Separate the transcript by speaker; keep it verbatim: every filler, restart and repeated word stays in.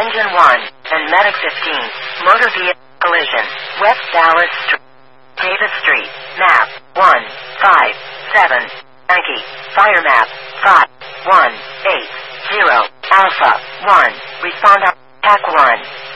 Speaker 1: Engine one, and Medic fifteen, motor vehicle collision, West Dallas Street, Davis Street, map, one, five, seven, Yankee, fire map, five, one, eight, zero, Alpha, one, respond, attack one.